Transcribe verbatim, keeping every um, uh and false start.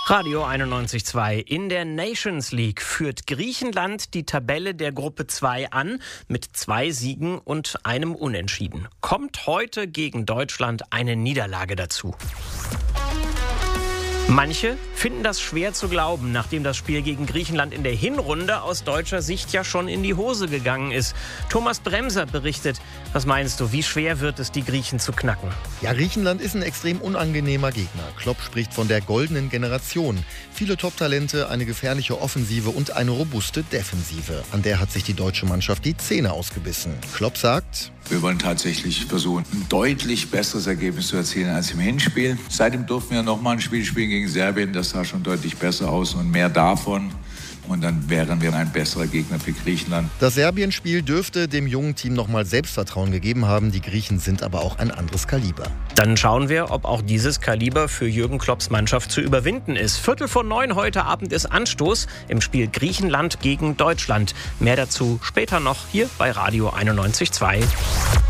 Radio einundneunzig Komma zwei. In der Nations League führt Griechenland die Tabelle der Gruppe zwei an mit zwei Siegen und einem Unentschieden. Kommt heute gegen Deutschland eine Niederlage dazu. Manche finden das schwer zu glauben, nachdem das Spiel gegen Griechenland in der Hinrunde aus deutscher Sicht ja schon in die Hose gegangen ist. Thomas Bremser berichtet. Was meinst du, wie schwer wird es, die Griechen zu knacken? Ja, Griechenland ist ein extrem unangenehmer Gegner. Klopp spricht von der goldenen Generation. Viele Top-Talente, eine gefährliche Offensive und eine robuste Defensive. An der hat sich die deutsche Mannschaft die Zähne ausgebissen. Klopp sagt: Wir wollen tatsächlich versuchen, ein deutlich besseres Ergebnis zu erzielen als im Hinspiel. Seitdem durften wir noch mal ein Spiel spielen gegen Serbien. Das sah schon deutlich besser aus und mehr davon. Und dann wären wir ein besserer Gegner für Griechenland. Das Serbien-Spiel dürfte dem jungen Team noch mal Selbstvertrauen gegeben haben. Die Griechen sind aber auch ein anderes Kaliber. Dann schauen wir, ob auch dieses Kaliber für Jürgen Klopps Mannschaft zu überwinden ist. Viertel vor neun heute Abend ist Anstoß im Spiel Griechenland gegen Deutschland. Mehr dazu später noch hier bei Radio einundneunzig Komma zwei.